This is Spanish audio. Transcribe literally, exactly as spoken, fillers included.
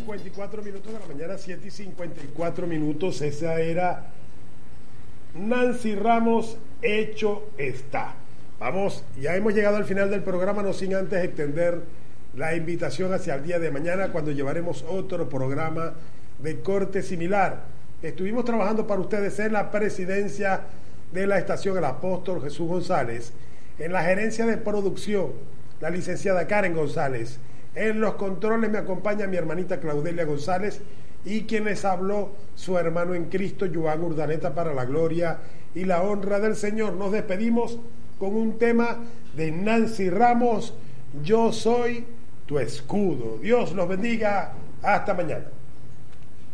cincuenta y cuatro minutos de la mañana, siete y cincuenta y cuatro minutos. Esa era Nancy Ramos, Hecho Está. Vamos, ya hemos llegado al final del programa, no sin antes extender la invitación hacia el día de mañana, cuando llevaremos otro programa de corte similar. Estuvimos trabajando para ustedes en la presidencia de la estación El Apóstol Jesús González, en la gerencia de producción, la licenciada Karen González. En los controles me acompaña mi hermanita Claudelia González y quien les habló, su hermano en Cristo, Joan Urdaneta, para la gloria y la honra del Señor. Nos despedimos con un tema de Nancy Ramos, Yo soy tu escudo. Dios los bendiga. Hasta mañana.